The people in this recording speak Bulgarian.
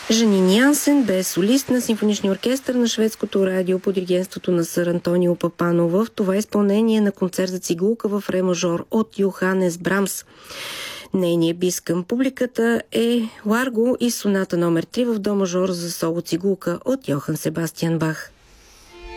Жанин Янсен бе солист на симфоничния оркестър на шведското радио под диригентството на сър Антонио Папано в това изпълнение на концерт за цигулка в ре мажор от Йоханес Брамс. Нейният бис към публиката е Ларго и соната номер 3 в до мажор за соло цигулка от Йохан Себастиан Бах.